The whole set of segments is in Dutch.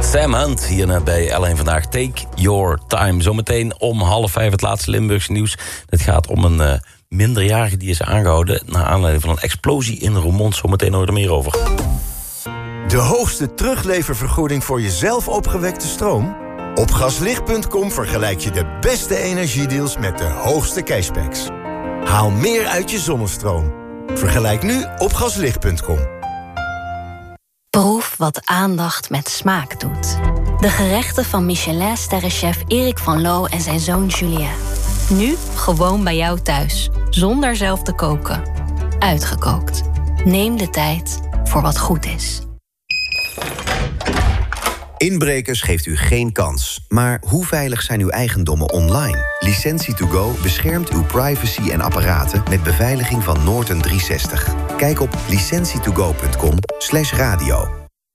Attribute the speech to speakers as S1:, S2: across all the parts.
S1: Sam Hunt hier net bij L1 Vandaag. Take your time. Zometeen om 4:30 het laatste Limburgse nieuws. Het gaat om een minderjarige die is aangehouden naar aanleiding van een explosie in Roermond. Zometeen hoor je er meer over.
S2: De hoogste terugleververgoeding voor je zelf opgewekte stroom? Op gaslicht.com vergelijk je de beste energiedeals met de hoogste cashbacks. Haal meer uit je zonnestroom. Vergelijk nu op gaslicht.com.
S3: Proef wat aandacht met smaak doet. De gerechten van Michelin-sterrenchef Erik van Loo en zijn zoon Julien. Nu gewoon bij jou thuis, zonder zelf te koken. Uitgekookt. Neem de tijd voor wat goed is.
S4: Inbrekers geeft u geen kans. Maar hoe veilig zijn uw eigendommen online? Licentie2Go beschermt uw privacy en apparaten met beveiliging van Norton 360. Kijk op licentietogo.com/radio.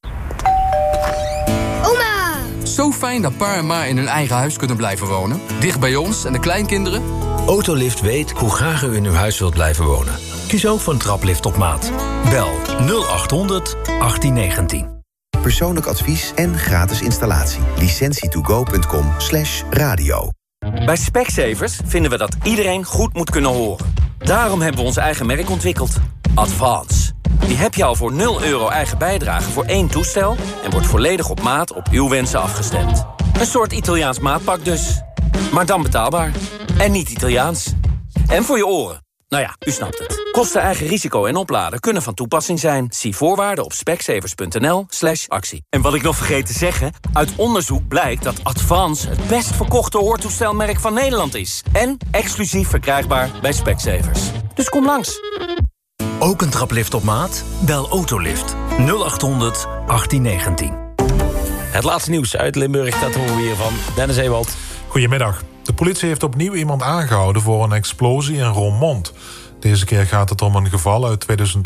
S5: Oma! Zo fijn dat pa en ma in hun eigen huis kunnen blijven wonen. Dicht bij ons en de kleinkinderen.
S6: Autolift weet hoe graag u in uw huis wilt blijven wonen. Kies ook voor een traplift op maat. Bel 0800 1819.
S4: Persoonlijk advies en gratis installatie. licentietogo.com/radio.
S7: Bij Specsavers vinden we dat iedereen goed moet kunnen horen. Daarom hebben we ons eigen merk ontwikkeld. Advance. Die heb je al voor €0 eigen bijdrage voor 1 toestel... en wordt volledig op maat op uw wensen afgestemd. Een soort Italiaans maatpak dus. Maar dan betaalbaar. En niet Italiaans. En voor je oren. Nou ja, u snapt het. Kosten, eigen risico en opladen kunnen van toepassing zijn. Zie voorwaarden op specsavers.nl/actie. En wat ik nog vergeet te zeggen... uit onderzoek blijkt dat Advance het best verkochte hoortoestelmerk van Nederland is. En exclusief verkrijgbaar bij Specsavers. Dus kom langs.
S6: Ook een traplift op maat? Bel Autolift 0800 1819.
S1: Het laatste nieuws uit Limburg, dat horen we hier van Dennis Ewald.
S8: Goedemiddag. De politie heeft opnieuw iemand aangehouden voor een explosie in Roermond. Deze keer gaat het om een geval uit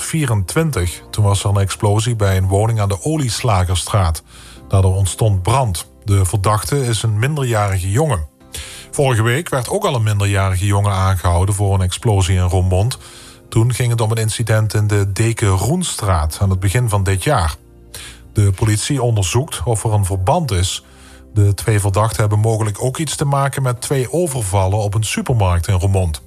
S8: 2024. Toen was er een explosie bij een woning aan de Olieslagerstraat. Daardoor ontstond brand. De verdachte is een minderjarige jongen. Vorige week werd ook al een minderjarige jongen aangehouden voor een explosie in Roermond. Toen ging het om een incident in de Deken-Roenstraat aan het begin van dit jaar. De politie onderzoekt of er een verband is. De 2 verdachten hebben mogelijk ook iets te maken met 2 overvallen op een supermarkt in Roermond.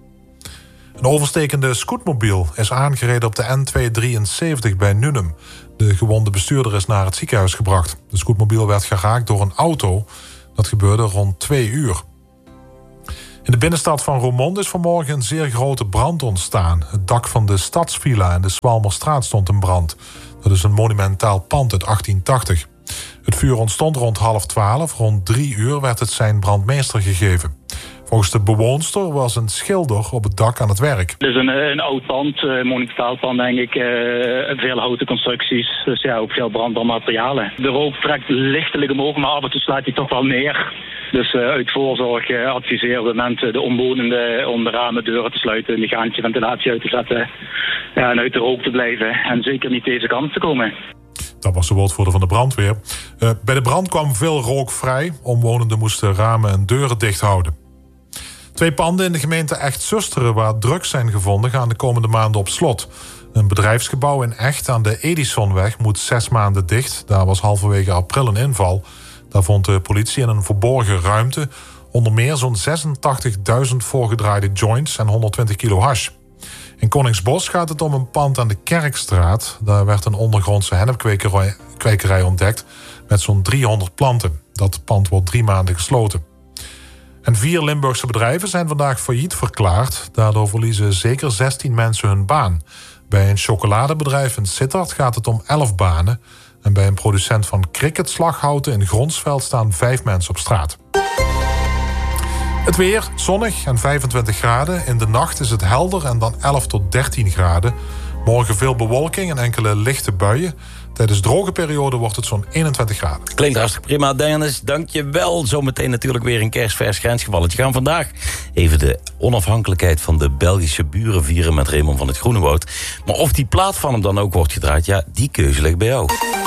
S8: Een overstekende scootmobiel is aangereden op de N273 bij Nunum. De gewonde bestuurder is naar het ziekenhuis gebracht. De scootmobiel werd geraakt door een auto. Dat gebeurde rond 2 uur. In de binnenstad van Roermond is vanmorgen een zeer grote brand ontstaan. Het dak van de Stadsvilla in de Zwalmerstraat stond in brand. Dat is een monumentaal pand uit 1880. Het vuur ontstond rond 11:30. Rond 3 uur werd het zijn brandmeester gegeven. Volgens de bewoonster was een schilder op het dak aan het werk.
S9: Het is een oud pand, monumentaal pand denk ik. Veel houten constructies, dus ja, ook veel brandbare materialen. De rook trekt lichtelijk omhoog, maar af en toe slaat hij toch wel neer. Dus uit voorzorg adviseren we mensen de omwonenden om de ramen, deuren te sluiten, mechanische ventilatie uit te zetten en uit de rook te blijven. En zeker niet deze kant te komen.
S8: Dat was de woordvoerder van de brandweer. Bij de brand kwam veel rook vrij. Omwonenden moesten ramen en deuren dicht houden. 2 panden in de gemeente Echt-Susteren waar drugs zijn gevonden gaan de komende maanden op slot. Een bedrijfsgebouw in Echt aan de Edisonweg moet 6 maanden dicht. Daar was halverwege april een inval. Daar vond de politie in een verborgen ruimte onder meer zo'n 86.000 voorgedraaide joints en 120 kilo hash. In Koningsbos gaat het om een pand aan de Kerkstraat. Daar werd een ondergrondse hennepkwekerij ontdekt met zo'n 300 planten. Dat pand wordt 3 maanden gesloten. En 4 Limburgse bedrijven zijn vandaag failliet verklaard. Daardoor verliezen zeker 16 mensen hun baan. Bij een chocoladebedrijf in Sittard gaat het om 11 banen. En bij een producent van cricketslaghouten in Gronsveld staan 5 mensen op straat. Het weer, zonnig en 25 graden. In de nacht is het helder en dan 11 tot 13 graden. Morgen veel bewolking en enkele lichte buien. Tijdens droge periode wordt het zo'n 21 graden.
S1: Klinkt hartstikke prima, Dennis. Dank je wel. Zometeen natuurlijk weer een kerstvers grensgevalletje. We gaan vandaag even de onafhankelijkheid van de Belgische buren vieren met Raymond van het Groenewoud. Maar of die plaat van hem dan ook wordt gedraaid, ja, die keuze ligt bij jou.